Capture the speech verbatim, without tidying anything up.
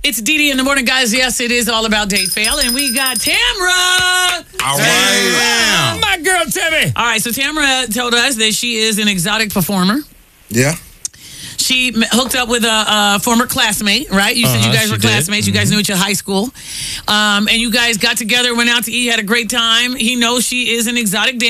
It's Dee Dee in the morning, guys. Yes, it is all about date fail. And we got Tamra. All right. Oh, my girl, Timmy. All right, so Tamra told us that she is an exotic performer. Yeah. She m- hooked up with a, a former classmate, right? You said Uh-huh, you guys she were did. classmates. You guys knew each other in high school. Um, and you guys got together, went out to eat, had a great time. He knows she is an exotic dancer.